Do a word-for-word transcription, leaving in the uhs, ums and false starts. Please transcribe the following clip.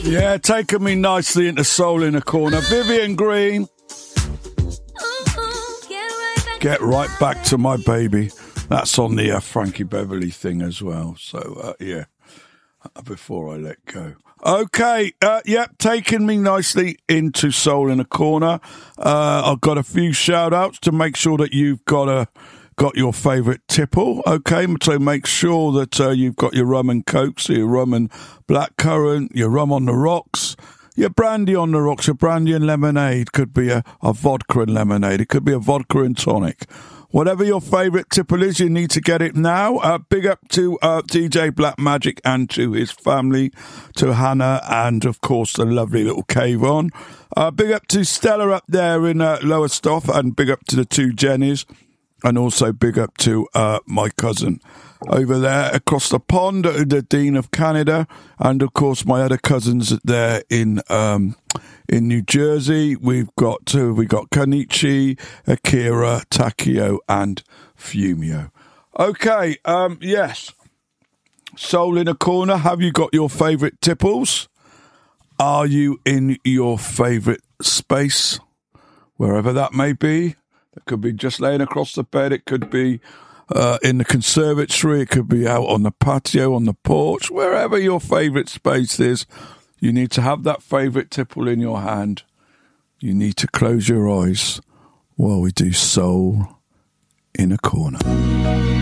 Yeah, taking me nicely into Soul in a Corner. Vivian Green. Get right back to my baby. That's on the uh, Frankie Beverly thing as well. So, uh, yeah, before I let go. Okay, uh, yep, taking me nicely into Soul in a Corner. Uh, I've got a few shout-outs to make sure that you've got a got your favourite tipple, okay? So make sure that uh, you've got your rum and coke, so your rum and blackcurrant, your rum on the rocks, your brandy on the rocks, your brandy and lemonade. Could be a, a vodka and lemonade. It could be a vodka and tonic. Whatever your favourite tipple is, you need to get it now. Uh, big up to uh, D J Black Magic and to his family, to Hannah and, of course, the lovely little Kayvon. Uh, big up to Stella up there in uh, Lowestoft, and big up to the two Jennies. And also big up to uh, my cousin over there across the pond, the Dean of Canada, and of course my other cousins there in um, in New Jersey. We've got two. We got Kanichi, Akira, Takio, and Fumio. Okay, um, yes. Soul in a Corner. Have you got your favourite tipples? Are you in your favourite space, wherever that may be? It could be just laying across the bed. It could be uh, in the conservatory. It could be out on the patio, on the porch, wherever your favourite space is. You need to have that favourite tipple in your hand. You need to close your eyes while we do Soul in a Corner.